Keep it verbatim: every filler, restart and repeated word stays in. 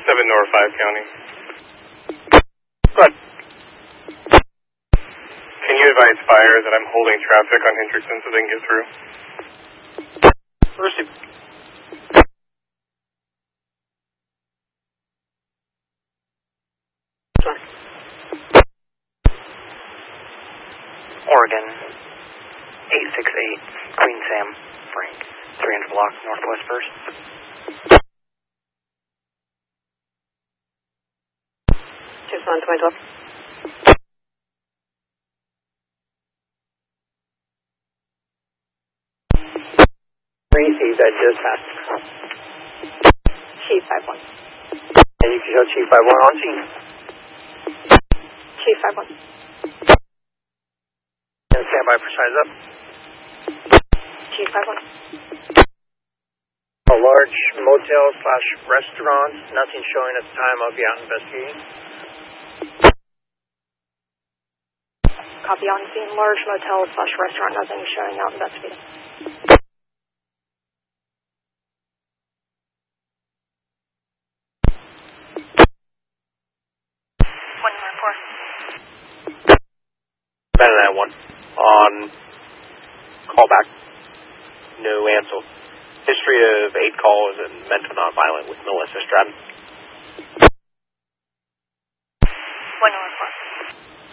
seven North five County. Go ahead. Can you advise fire that I'm holding traffic on Hendrickson so they can get through? Receive. Oregon, eight six eight, Queen Sam, Frank, three hundred block, northwest first. Just on twenty twelve. Receive that dispatch. Chief five one. And you can show Chief five one on scene. Chief five one. And stand by for size up. Chief five one. A large motel slash restaurant. Nothing showing at the time. I'll be out investigating. Copy on scene. Large motel slash restaurant. Nothing showing out investigating. One nine four. Better than one. On callback. No answer. History of eight calls and mental nonviolent with Melissa Stratton.